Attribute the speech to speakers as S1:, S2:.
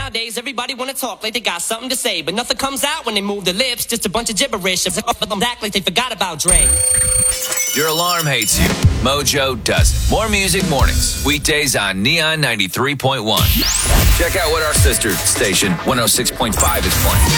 S1: Nowadays, everybody wanna talk like they got something to say, but nothing comes out when they move their lips. Just a bunch of gibberish. Act like they forgot about Dre.
S2: Your alarm hates you. Mojo doesn't. More Music Mornings. Weekdays on Neon 93.1. Check out what our sister station, 106.5, is playing.